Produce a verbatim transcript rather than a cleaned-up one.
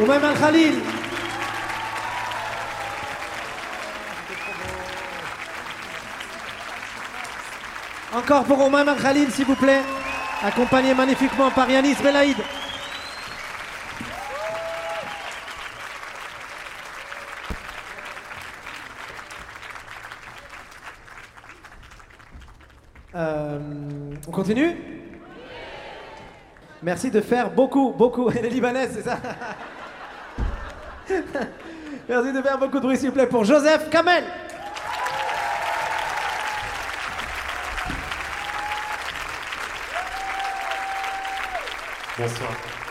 Oumaim Al Khalil. Encore pour Oumaim Al Khalil, s'il vous plaît. Accompagné magnifiquement par Yanis Belaïd. Euh, on continue? Merci de faire beaucoup, beaucoup. Elle est libanaise, c'est ça? Merci de faire beaucoup de bruit, s'il vous plaît, pour Joseph Kamel. Bonsoir.